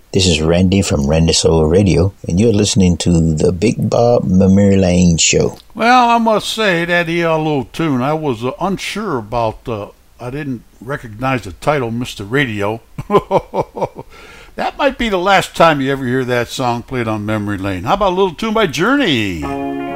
This is Randy from Randy Soul Radio, and you're listening to the Big Bob Memory Lane Show. Well, I must say, that ELO tune, I was unsure about. I didn't recognize the title, Mr. Radio. That might be the last time you ever hear that song played on Memory Lane. How about a little tune by Journey?